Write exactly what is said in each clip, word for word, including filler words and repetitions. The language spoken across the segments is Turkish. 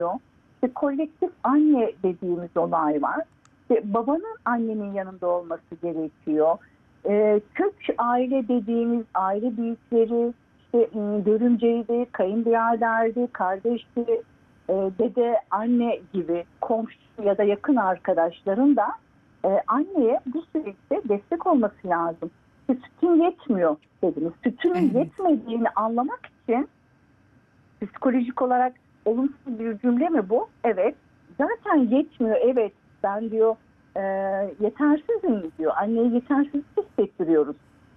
İşte kolektif anne dediğimiz olay var. İşte babanın annenin yanında olması gerekiyor. Ee, kök aile dediğimiz aile büyükleri, işte ım, görümceydi, kayınbiraderdi, kardeşti, e, dede, anne gibi komşu ya da yakın arkadaşların da e, anneye bu süreçte destek olması lazım. İşte sütün yetmiyor dediniz. Sütünün Evet. yetmediğini anlamak için psikolojik olarak olumsuz bir cümle mi bu? Evet. Zaten yetmiyor. Evet. Ben diyor e, yetersizim diyor. Anneye yetersizlik hissettiriyoruz.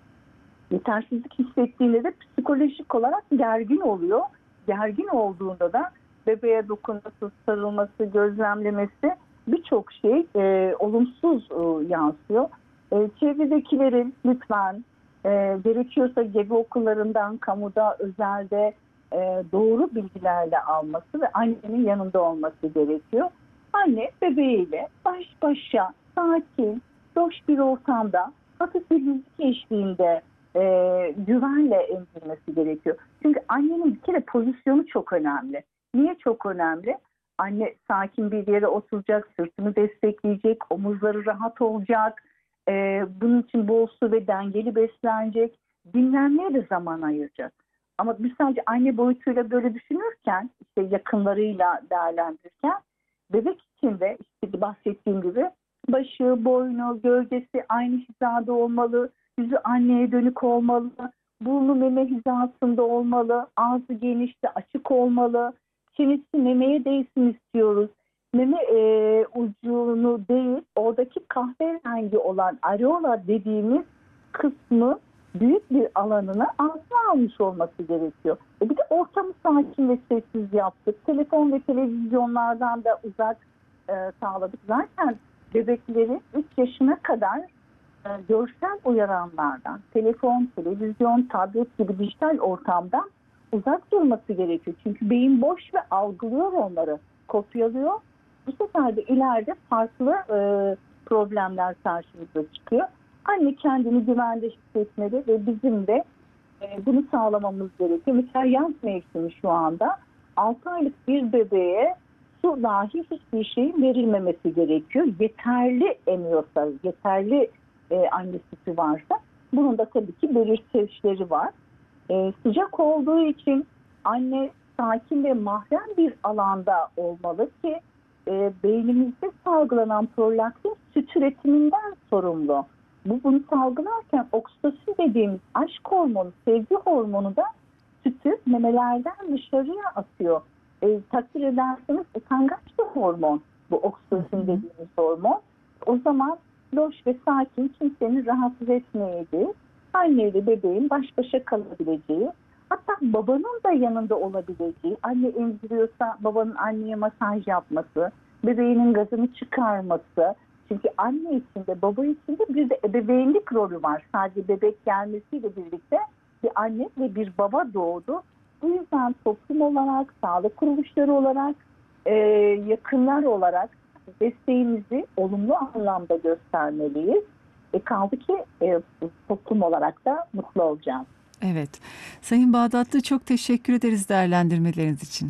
Yetersizlik hissettiğinde de psikolojik olarak gergin oluyor. Gergin olduğunda da bebeğe dokunması, sarılması, gözlemlemesi birçok şey e, olumsuz e, yansıyor. E, çevredekilerin lütfen e, gerekiyorsa gebe okullarından, kamuda, özelde e, doğru bilgilerle alması ve annenin yanında olması gerekiyor. Anne bebeğiyle baş başa, sakin, hoş bir ortamda, hafif bir müzik eşliğinde e, güvenle emzirmesi gerekiyor. Çünkü annenin bir kere pozisyonu çok önemli. Niye çok önemli? Anne sakin bir yere oturacak, sırtını destekleyecek, omuzları rahat olacak. E, bunun için bol su ve dengeli beslenecek. Dinlenmeye de zaman ayıracak. Ama biz sadece anne boyutuyla böyle düşünürken, işte yakınlarıyla değerlendirirken, bebek için de işte bahsettiğim gibi başı, boynu, gövdesi aynı hizada olmalı, yüzü anneye dönük olmalı, burnu meme hizasında olmalı, ağzı genişte açık olmalı, çenesi memeye değsin istiyoruz. Meme e, ucunu değil, oradaki kahverengi olan areola dediğimiz kısmı büyük bir alanına ağzına almış olması gerekiyor. E bir de ortamı sakin ve sessiz yaptık. Telefon ve televizyonlardan da uzak e, sağladık. Zaten bebekleri üç yaşına kadar e, görsel uyaranlardan, telefon, televizyon, tablet gibi dijital ortamdan uzak durması gerekiyor. Çünkü beyin boş ve algılıyor onları, kopyalıyor. Bu sefer de ileride farklı e, problemler karşımıza çıkıyor. Anne kendini güvende hissetmeli ve bizim de e, bunu sağlamamız gerekiyor. Mesela yaz mevsimi şu anda altı aylık bir bebeğe su dahi hiçbir şeyin verilmemesi gerekiyor. Yeterli emiyorsa, yeterli e, anne sütü varsa bunun da tabii ki belirteçleri var. E, sıcak olduğu için anne sakin ve mahrem bir alanda olmalı ki e, beynimizde salgılanan prolaktin süt üretiminden sorumlu. Bu bunu salgılarken oksitosin dediğimiz aşk hormonu, sevgi hormonu da sütü memelerden dışarıya atıyor. E, takdir ederseniz utangaç bir hormon bu oksitosin dediğimiz hormon. O zaman loş ve sakin, kimsenin rahatsız etmeyeceği, anneyle bebeğin baş başa kalabileceği, hatta babanın da yanında olabileceği, anne emziriyorsa babanın anneye masaj yapması, bebeğinin gazını çıkarması. Çünkü anne için de baba için de bir de ebeveynlik rolü var. Sadece bebek gelmesiyle birlikte bir anne ve bir baba doğdu. Bu yüzden toplum olarak, sağlık kuruluşları olarak, e, yakınlar olarak desteğimizi olumlu anlamda göstermeliyiz. E kaldı ki e, toplum olarak da mutlu olacağız. Evet. Sayın Bağdatlı, çok teşekkür ederiz değerlendirmeleriniz için.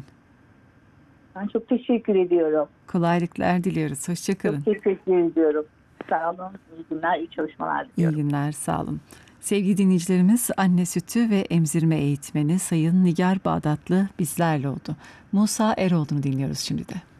Ben çok teşekkür ediyorum. Kolaylıklar diliyoruz. Hoşça kalın. Çok teşekkür ediyorum. Sağ olun. İyi günler, iyi çalışmalar İyi diliyorum. günler, sağ olun. Sevgili dinleyicilerimiz, anne sütü ve emzirme eğitmeni Sayın Nigar Bağdatlı bizlerle oldu. Musa Eroğlu'nu dinliyoruz şimdi de.